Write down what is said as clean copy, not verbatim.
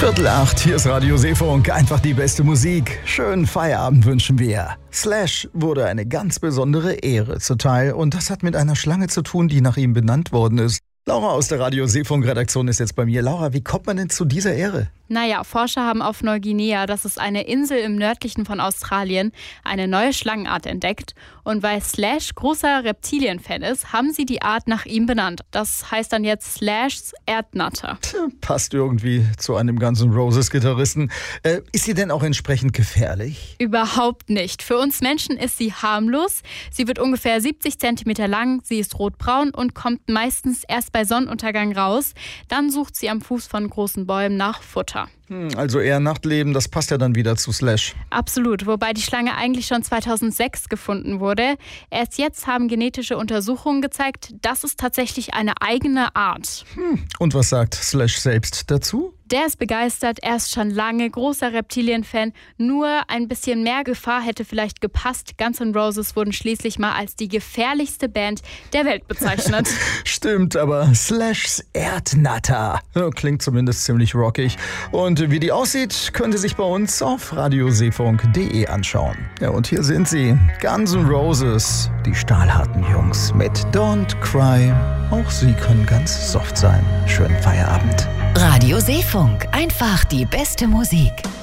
7:45, hier ist Radio Seefunk, einfach die beste Musik. Schönen Feierabend wünschen wir. Slash wurde eine ganz besondere Ehre zuteil und das hat mit einer Schlange zu tun, die nach ihm benannt worden ist. Laura aus der Radio Seefunk-Redaktion ist jetzt bei mir. Laura, wie kommt man denn zu dieser Ehre? Naja, Forscher haben auf Neuguinea, das ist eine Insel im nördlichen von Australien, eine neue Schlangenart entdeckt. Und weil Slash großer Reptilien-Fan ist, haben sie die Art nach ihm benannt. Das heißt dann jetzt Slash's Erdnatter. Passt irgendwie zu einem Guns N' Roses-Gitarristen. Ist sie denn auch entsprechend gefährlich? Überhaupt nicht. Für uns Menschen ist sie harmlos. Sie wird ungefähr 70 cm lang, sie ist rotbraun und kommt meistens erst bei Sonnenuntergang raus. Dann sucht sie am Fuß von großen Bäumen nach Futter. Also eher Nachtleben, das passt ja dann wieder zu Slash. Absolut, wobei die Schlange eigentlich schon 2006 gefunden wurde. Erst jetzt haben genetische Untersuchungen gezeigt, das ist tatsächlich eine eigene Art. Und was sagt Slash selbst dazu? Der ist begeistert, er ist schon lange großer Reptilien-Fan. Nur ein bisschen mehr Gefahr hätte vielleicht gepasst. Guns N' Roses wurden schließlich mal als die gefährlichste Band der Welt bezeichnet. Stimmt, aber Slash's Erdnatter klingt zumindest ziemlich rockig. Und wie die aussieht, können Sie sich bei uns auf radioseefunk.de anschauen. Ja, und hier sind sie, Guns N' Roses, die stahlharten Jungs mit Don't Cry. Auch sie können ganz soft sein. Schönen Feierabend. Radio Seefunk, einfach die beste Musik.